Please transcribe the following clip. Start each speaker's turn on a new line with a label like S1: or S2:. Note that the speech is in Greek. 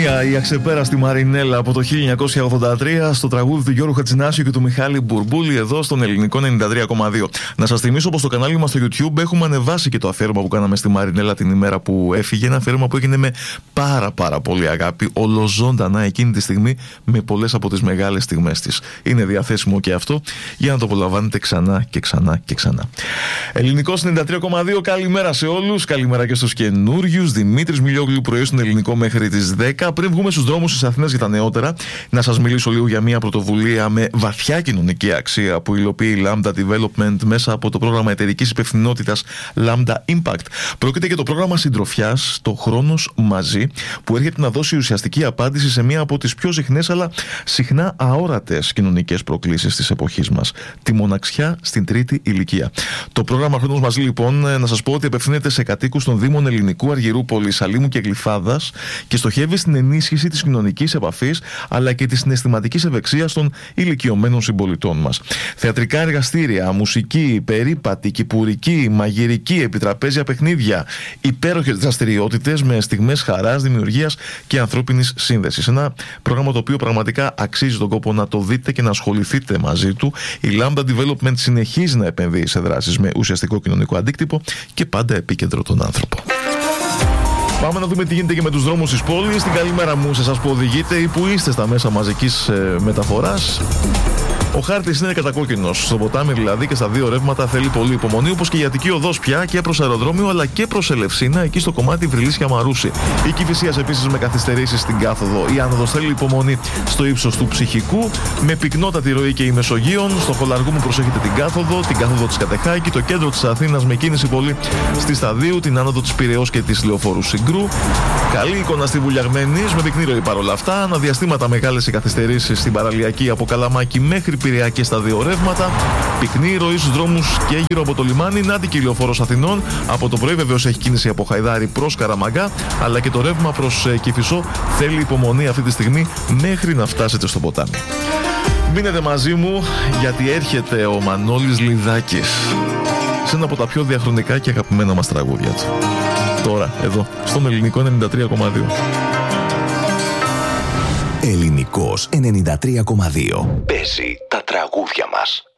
S1: Αγωνία, η αξεπέραστη Μαρινέλα από το 1983 στο τραγούδι του Γιώργου Χατζηνάσιου και του Μιχάλη Μπουρμπούλη εδώ στον Ελληνικό 93,2. Να σας θυμίσω πως στο κανάλι μας στο YouTube έχουμε ανεβάσει και το αφιέρωμα που κάναμε στη Μαρινέλα την ημέρα που έφυγε. Ένα αφιέρωμα που έγινε με πάρα πολύ αγάπη, ολοζώντανα εκείνη τη στιγμή, με πολλές από τις μεγάλες στιγμές της. Είναι διαθέσιμο και αυτό για να το απολαμβάνετε ξανά και ξανά και ξανά. Ελληνικός 93,2, καλημέρα σε όλους. Καλημέρα και στους καινούριους. Δημήτρης Μιλιόγλου, πρωί στον Ελληνικό μέχρι τις 10. Πριν βγούμε στους δρόμους της Αθήνας για τα νεότερα, να σας μιλήσω λίγο για μια πρωτοβουλία με βαθιά κοινωνική αξία που υλοποιεί η Lambda Development μέσα από το πρόγραμμα εταιρικής υπευθυνότητας Lambda Impact. Πρόκειται για το πρόγραμμα συντροφιάς, το Χρόνος Μαζί, που έρχεται να δώσει ουσιαστική απάντηση σε μια από τις πιο συχνές αλλά συχνά αόρατες κοινωνικές προκλήσεις της εποχής μας. Τη μοναξιά στην τρίτη ηλικία. Το πρόγραμμα Χρόνος Μαζί, λοιπόν, να σας πω ότι απευθύνεται σε κατοίκους των Δήμων Ελληνικού, Αργυρούπολης, Σαλήμου και Γλυφάδας και στοχεύει στην ενίσχυση της κοινωνικής επαφής αλλά και της συναισθηματικής ευεξίας των ηλικιωμένων συμπολιτών μας. Θεατρικά εργαστήρια, μουσική, περίπατη, κυπουρική, μαγειρική, επιτραπέζια παιχνίδια, υπέροχες δραστηριότητες με στιγμές χαράς, δημιουργίας και ανθρώπινης σύνδεσης. Ένα πρόγραμμα το οποίο πραγματικά αξίζει τον κόπο να το δείτε και να ασχοληθείτε μαζί του. Η Lambda Development συνεχίζει να επενδύει σε δράσεις με ουσιαστικό κοινωνικό αντίκτυπο και πάντα επίκεντρο τον άνθρωπο. Πάμε να δούμε τι γίνεται και με τους δρόμους της πόλης. Την καλημέρα μου σε εσάς που οδηγείτε ή που είστε στα μέσα μαζικής μεταφοράς. Ο χάρτης είναι κατακόκκινος. Στο ποτάμι δηλαδή και στα δύο ρεύματα θέλει πολύ υπομονή, όπως και η Αττική Οδός πια και προς αεροδρόμιο αλλά και προς Ελευσίνα, εκεί στο κομμάτι Βρυλίσια Μαρούσι. Η Κηφισίας επίσης με καθυστερήσεις στην κάθοδο. Η άνοδος θέλει υπομονή στο ύψος του Ψυχικού, με πυκνότατη ροή και η Μεσογείων. Στο Χολαργού μου προσέχετε την κάθοδο της Κατεχάκη, το κέντρο της Αθήνας με κίνηση πολύ στη Σταδίου, την άνοδο της Πειραιώς και της Λεωφόρου Συγκρού. Καλή εικόνα στη Βουλιαγμένης με πυκνή ροή παρόλα αυτά. Αναδιαστήματα μεγάλες οι καθυστερήσεις στην παραλιακή από Καλαμάκι μέχρι Πειραιά και στα δύο ρεύματα. Πυκνή ροή στους δρόμους και γύρω από το λιμάνι. Νάτικη Λεωφόρος Αθηνών. Από το πρωί βεβαίως έχει κίνηση από Χαϊδάρη προς Καραμαγκά. Αλλά και το ρεύμα προς Κηφισό θέλει υπομονή αυτή τη στιγμή μέχρι να φτάσετε στο ποτάμι. Μείνετε μαζί μου γιατί έρχεται ο Μανώλης Λιδάκης σε ένα από τα πιο διαχρονικά και αγαπημένα μας τραγούδια του. Τώρα, εδώ, στον Ελληνικό 93,2.
S2: Ελληνικός 93,2. Παίζει τα τραγούδια μας.